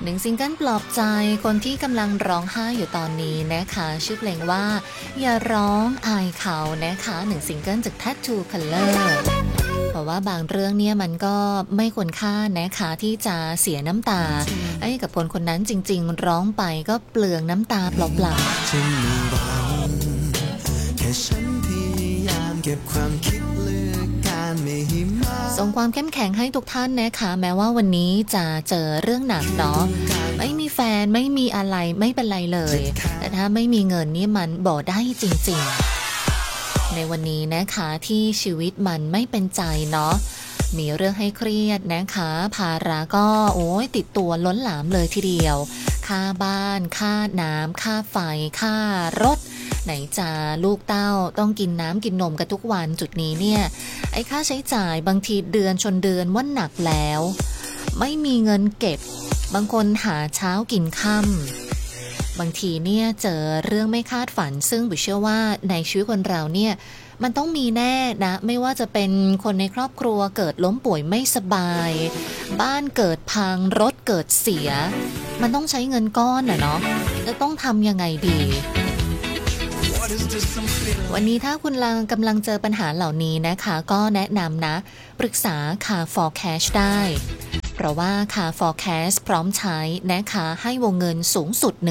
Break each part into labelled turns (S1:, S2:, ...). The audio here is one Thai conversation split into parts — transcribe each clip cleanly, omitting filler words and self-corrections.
S1: หนึ่งซิงเกิลปลอบใจคนที่กำลังร้องไห้อยู่ตอนนี้นะคะชื่อเพลงว่าอย่าร้องอายเขานะคะหนึ่งซิงเกิลจาก Tattoo Color เพราะว่าบางเรื่องเนี่ยมันก็ไม่ควรค่านะคะที่จะเสียน้ำตาให้กับคนคนนั้นจริงๆร้องไปก็เปลืองน้ำตาเปล่าๆส่งความเข้มแข็งให้ทุกท่านนะคะแม้ว่าวันนี้จะเจอเรื่องหนักเนาะไม่มีแฟนไม่มีอะไรไม่เป็นไรเลยแต่ถ้าไม่มีเงินนี่มันบ่ได้จริงๆในวันนี้นะคะที่ชีวิตมันไม่เป็นใจเนาะมีเรื่องให้เครียดนะคะภาระก็ติดตัวล้นหลามเลยทีเดียวค่าบ้านค่าน้ำค่าไฟค่ารถไหนจะลูกเต้าต้องกินน้ำกินนมกันทุกวันจุดนี้เนี่ยไอ้ค่าใช้จ่ายบางทีเดือนชนเดือนว่าหนักแล้วไม่มีเงินเก็บบางคนหาเช้ากินค่ำบางทีเนี่ยเจอเรื่องไม่คาดฝันซึ่งบุ๋ยเชื่อว่าในชีวิตคนเราเนี่ยมันต้องมีแน่นะไม่ว่าจะเป็นคนในครอบครัวเกิดล้มป่วยไม่สบายบ้านเกิดพังรถเกิดเสียมันต้องใช้เงินก้อนเนาะจะต้องทำยังไงดีวันนี้ถ้าคุณกำลังเจอปัญหาเหล่านี้นะคะก็แนะนำนะปรึกษา Car for Cash ได้เพราะว่า Car for Cash พร้อมใช้นะคะให้วงเงินสูงสุด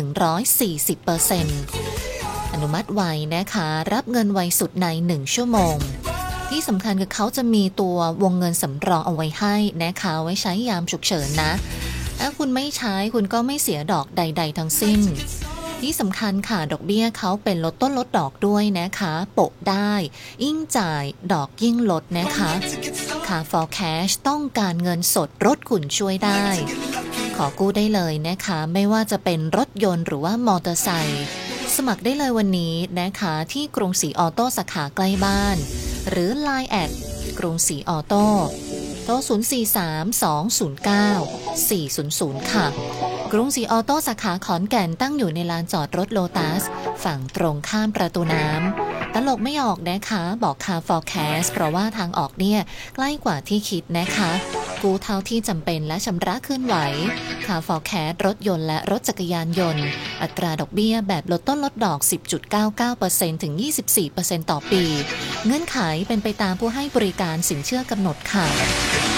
S1: 140%อนุมัติไวนะคะรับเงินไวสุดใน1ชั่วโมงที่สำคัญคือเขาจะมีตัววงเงินสำรองเอาไว้ให้นะคะไว้ใช้ยามฉุกเฉินนะถ้าคุณไม่ใช้คุณก็ไม่เสียดอกใดๆทั้งสิ้นที่สำคัญค่ะดอกเบี้ยเขาเป็นลดต้นลดดอกด้วยนะคะโปะได้ยิ่งจ่ายดอกยิ่งลดนะคะCar for Cash ต้องการเงินสดรถคุณช่วยได้ขอกู้ได้เลยนะคะไม่ว่าจะเป็นรถยนต์หรือว่ามอเตอร์ไซค์สมัครได้เลยวันนี้นะคะที่กรุงศรีออโต้สาขาใกล้บ้านหรือ Line แอดกรุงศรีออโต้โทร0432094400ค่ะกรุงศรีออโต้สาขาขอนแก่นตั้งอยู่ในลานจอดรถโลตัสฝั่งตรงข้ามประตูน้ำตลกไม่ออกนะคะบอก Car for Cash เพราะว่าทางออกเนี่ยใกล้กว่าที่คิดนะคะกู้เท่าที่จำเป็นและชำระคืนไหว Car for Cash รถยนต์และรถจักรยานยนต์อัตราดอกเบี้ยแบบลดต้นลดดอก 10.99% ถึง 24% ต่อปีเงื่อนไขเป็นไปตามผู้ให้บริการสินเชื่อกำหนดค่ะ